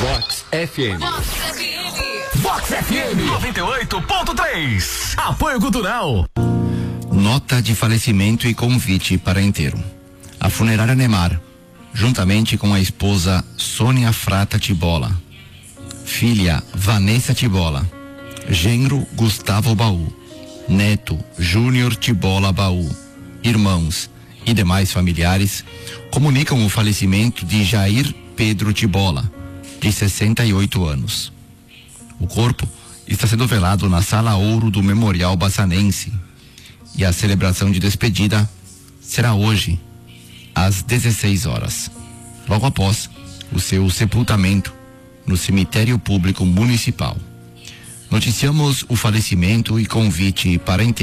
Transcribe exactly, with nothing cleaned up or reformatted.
Vox F M. Vox F M. Vox F M noventa e oito ponto três. Apoio Cultural. Nota de falecimento e convite para enterro. A funerária Nemar, juntamente com a esposa Sônia Frata Tibola, filha Vanessa Tibola, genro Gustavo Baú, neto Júnior Tibola Baú, irmãos e demais familiares, comunicam o falecimento de Jair Pedro Tibola, de sessenta e oito anos. O corpo está sendo velado na Sala Ouro do Memorial Bassanense e a celebração de despedida será hoje, às dezesseis horas, logo após o seu sepultamento no Cemitério Público Municipal. Noticiamos o falecimento e convite para enterro